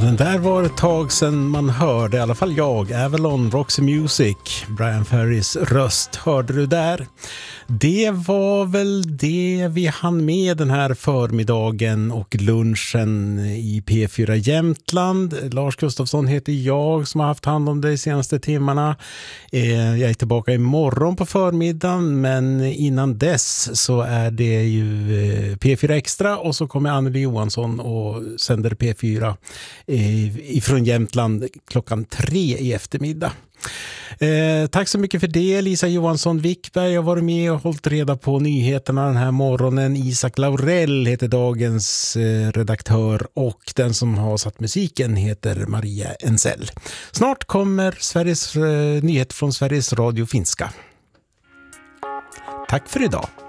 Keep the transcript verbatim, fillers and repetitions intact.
Den där var ett tag sedan man hörde, i alla fall jag, Avalon, Roxy Music, Brian Ferrys röst hörde du där. Det var väl det vi hann med den här förmiddagen och lunchen i P fyra Jämtland. Lars Gustafsson heter jag som har haft hand om det de senaste timmarna. Jag är tillbaka imorgon på förmiddagen, men innan dess så är det ju P fyra Extra och så kommer Anneli Johansson och sänder P fyra ifrån Jämtland klockan tre i eftermiddag. Eh, tack så mycket för det. Lisa Johansson Wickberg har varit med och hållit reda på nyheterna den här morgonen. Isak Laurell heter dagens eh, redaktör och den som har satt musiken heter Maria Ensell. Snart kommer Sveriges eh, nyhet från Sveriges Radio Finska. Tack för idag.